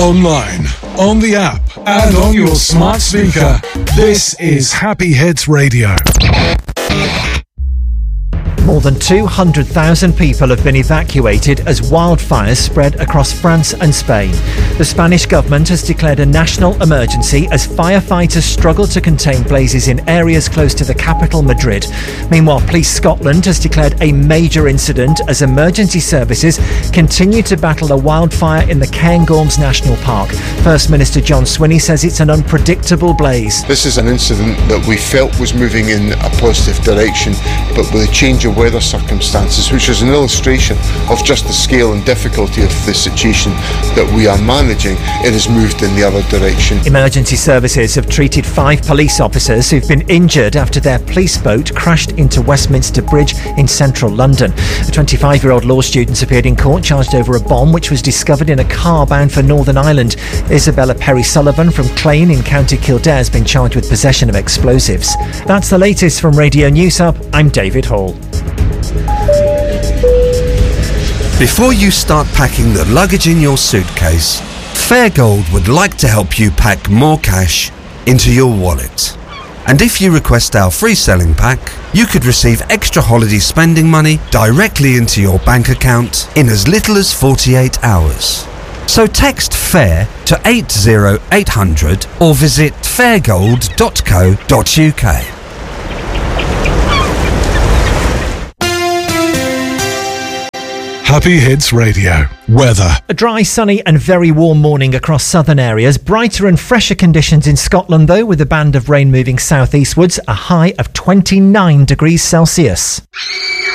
Online, on the app, and on your smart speaker. This is Happy Hits Radio. More than 200,000 people have been evacuated as wildfires spread across France and Spain. The Spanish government has declared a national emergency as firefighters struggle to contain blazes in areas close to the capital, Madrid. Meanwhile, Police Scotland has declared a major incident as emergency services continue to battle a wildfire in the Cairngorms National Park. First Minister John Swinney says it's an unpredictable blaze. This is an incident that we felt was moving in a positive direction, but with a change of weather circumstances, which is an illustration of just the scale and difficulty of the situation that we are managing, it has moved in the other direction. Emergency services have treated 5 police officers who've been injured after their police boat crashed into Westminster Bridge in central London. A 25-year-old law student appeared in court charged over a bomb which was discovered in a car bound for Northern Ireland. Isabella Perry-Sullivan from Clane in County Kildare has been charged with possession of explosives. That's the latest from Radio News Hub. I'm David Hall. Before you start packing the luggage in your suitcase, Fairgold would like to help you pack more cash into your wallet. And if you request our free selling pack, you could receive extra holiday spending money directly into your bank account in as little as 48 hours. So text FAIR to 80800 or visit fairgold.co.uk. Happy Hits Radio. Weather. A dry, sunny and very warm morning across southern areas. Brighter and fresher conditions in Scotland though, with a band of rain moving southeastwards. A high of 29 degrees Celsius.